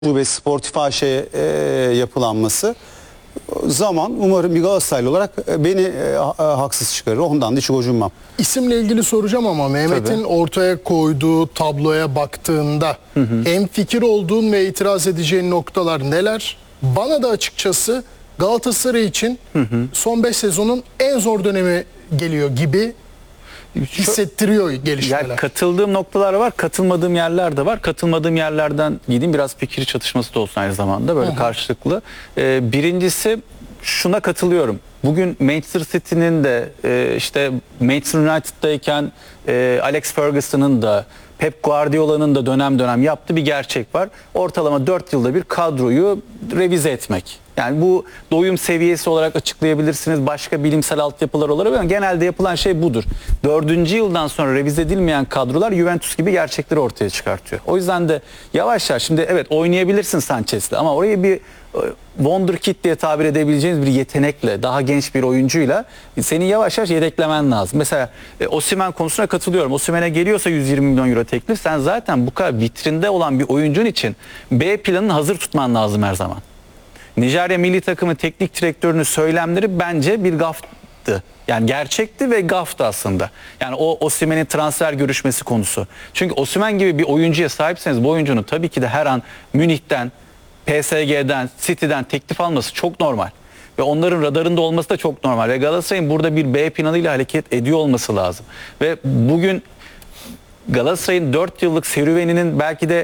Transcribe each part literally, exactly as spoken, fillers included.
ve Sportif A Ş'ye e, yapılanması zaman umarım bir Galatasaraylı olarak e, beni e, haksız çıkarır. Ondan da hiç gocunmam. İsimle ilgili soracağım ama Mehmet'in ortaya koyduğu tabloya baktığında hı hı. hemfikir olduğun ve itiraz edeceğin noktalar neler? Bana da açıkçası Galatasaray için hı hı. son beş sezonun en zor dönemi geliyor gibi hissettiriyor gelişmeler. Yani katıldığım noktalar var, katılmadığım yerler de var. Katılmadığım yerlerden gideyim, biraz fikir çatışması da olsun aynı zamanda, böyle Hı-hı. karşılıklı. Ee, birincisi, şuna katılıyorum. Bugün Manchester City'nin de e, işte Manchester United'dayken e, Alex Ferguson'ın da Pep Guardiola'nın da dönem dönem yaptığı bir gerçek var. Ortalama dört yılda bir kadroyu revize etmek. Yani bu doyum seviyesi olarak açıklayabilirsiniz. Başka bilimsel altyapılar olarak ama genelde yapılan şey budur. Dördüncü yıldan sonra revize edilmeyen kadrolar Juventus gibi gerçekleri ortaya çıkartıyor. O yüzden de yavaş yavaş, şimdi evet oynayabilirsin Sanchez'le ama orayı bir wonderkid diye tabir edebileceğiniz bir yetenekle, daha genç bir oyuncuyla seni yavaş yavaş yedeklemen lazım. Mesela e, Osimhen konusuna katılıyorum. Osimhen'e geliyorsa yüz yirmi milyon euro teklif, sen zaten bu kadar vitrinde olan bir oyuncun için B planını hazır tutman lazım her zaman. Nijerya milli takımı teknik direktörünün söylemleri bence bir gaftı. Yani gerçekti ve gaftı aslında. Yani o Osimhen'in transfer görüşmesi konusu. Çünkü Osimhen gibi bir oyuncuya sahipseniz bu oyuncunun tabii ki de her an Münih'ten, P S G'den, City'den teklif alması çok normal. Ve onların radarında olması da çok normal. Ve Galatasaray'ın burada bir B planıyla hareket ediyor olması lazım. Ve bugün Galatasaray'ın dört yıllık serüveninin belki de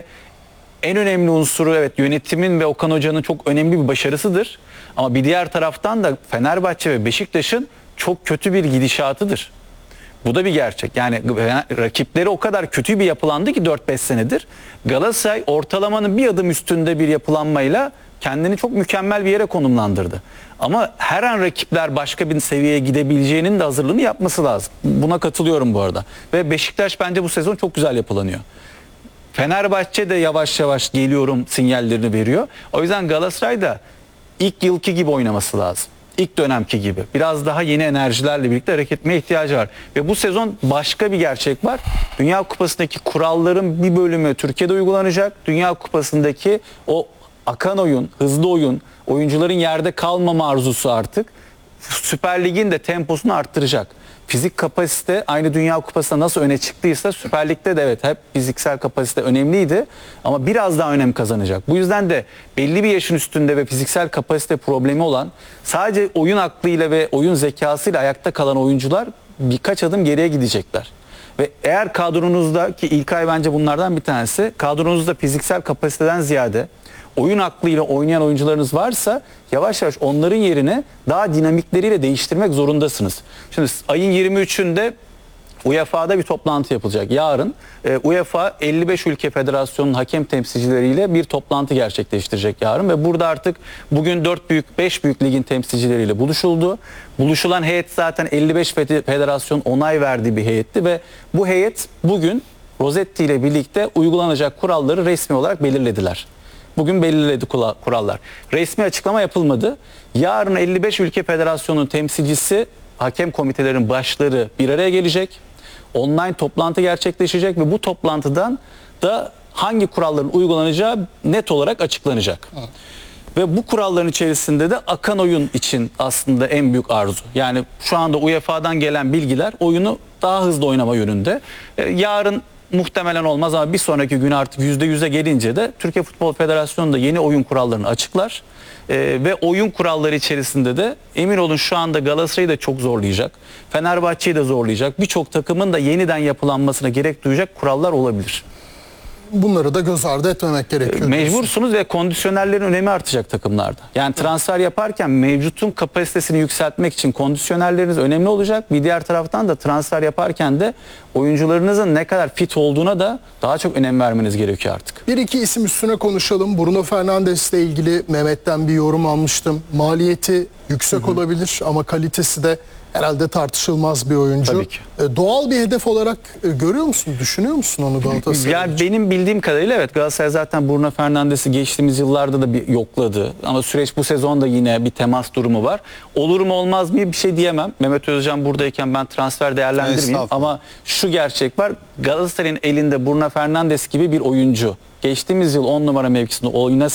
en önemli unsuru, evet, yönetimin ve Okan Hoca'nın çok önemli bir başarısıdır. Ama bir diğer taraftan da Fenerbahçe ve Beşiktaş'ın çok kötü bir gidişatıdır. Bu da bir gerçek. Yani rakipleri o kadar kötü bir yapılandı ki dört beş senedir. Galatasaray ortalamanın bir adım üstünde bir yapılanmayla kendini çok mükemmel bir yere konumlandırdı. Ama her an rakipler başka bir seviyeye gidebileceğinin de hazırlığını yapması lazım. Buna katılıyorum bu arada. Ve Beşiktaş bence bu sezon çok güzel yapılanıyor. Fenerbahçe de yavaş yavaş geliyorum sinyallerini veriyor. O yüzden Galatasaray da ilk yılki gibi oynaması lazım. İlk dönemki gibi. Biraz daha yeni enerjilerle birlikte hareket etmeye ihtiyacı var. Ve bu sezon başka bir gerçek var. Dünya Kupası'ndaki kuralların bir bölümü Türkiye'de uygulanacak. Dünya Kupası'ndaki o akan oyun, hızlı oyun, oyuncuların yerde kalmama arzusu artık Süper Lig'in de temposunu arttıracak. Fizik kapasite aynı Dünya Kupası'nda nasıl öne çıktıysa Süper Lig'de de evet hep fiziksel kapasite önemliydi ama biraz daha önem kazanacak. Bu yüzden de belli bir yaşın üstünde ve fiziksel kapasite problemi olan, sadece oyun aklıyla ve oyun zekasıyla ayakta kalan oyuncular birkaç adım geriye gidecekler. Ve eğer kadronuzda, ki İlkay bence bunlardan bir tanesi, kadronuzda fiziksel kapasiteden ziyade oyun aklıyla oynayan oyuncularınız varsa yavaş yavaş onların yerine daha dinamikleriyle değiştirmek zorundasınız. Şimdi ayın yirmi üçünde U E F A'da bir toplantı yapılacak. Yarın e, U E F A elli beş ülke federasyonunun hakem temsilcileriyle bir toplantı gerçekleştirecek yarın ve burada artık bugün dört büyük beş büyük ligin temsilcileriyle buluşuldu. Buluşulan heyet zaten elli beş federasyon onay verdiği bir heyetti ve bu heyet bugün Rosetti ile birlikte uygulanacak kuralları resmi olarak belirlediler. Bugün belirledi kurallar. Resmi açıklama yapılmadı. Yarın elli beş ülke federasyonunun temsilcisi, hakem komitelerin başları bir araya gelecek. Online toplantı gerçekleşecek ve bu toplantıdan da hangi kuralların uygulanacağı net olarak açıklanacak. Evet. Ve bu kuralların içerisinde de akan oyun için aslında en büyük arzu. Yani şu anda U E F A'dan gelen bilgiler oyunu daha hızlı oynama yönünde. Ee, yarın muhtemelen olmaz ama bir sonraki gün artık yüzde yüze gelince de Türkiye Futbol Federasyonu da yeni oyun kurallarını açıklar. Ee, ve oyun kuralları içerisinde de emin olun şu anda Galatasaray'ı da çok zorlayacak. Fenerbahçe'yi de zorlayacak. Birçok takımın da yeniden yapılanmasına gerek duyacak kurallar olabilir. Bunları da göz ardı etmemek gerekiyor. Mecbursunuz ve kondisyonerlerin önemi artacak takımlarda. Yani transfer yaparken mevcutun kapasitesini yükseltmek için kondisyonerleriniz önemli olacak. Bir diğer taraftan da transfer yaparken de oyuncularınızın ne kadar fit olduğuna da daha çok önem vermeniz gerekiyor artık. Bir iki isim üstüne konuşalım. Bruno Fernandes ile ilgili Mehmet'ten bir yorum almıştım. Maliyeti yüksek hı hı. olabilir ama kalitesi de herhalde tartışılmaz bir oyuncu. Tabii ki. Doğal bir hedef olarak görüyor musun? Düşünüyor musun onu Galatasaray'da? Yani benim bildiğim kadarıyla evet, Galatasaray zaten Bruno Fernandes'i geçtiğimiz yıllarda da bir yokladı. Ama süreç bu sezon da yine bir temas durumu var. Olur mu olmaz mı bir şey diyemem. Mehmet Özcan buradayken ben transfer değerlendirmeyeyim. Ama şu gerçek var. Galatasaray'ın elinde Bruno Fernandes gibi bir oyuncu geçtiğimiz yıl on numara mevkisinde oynasa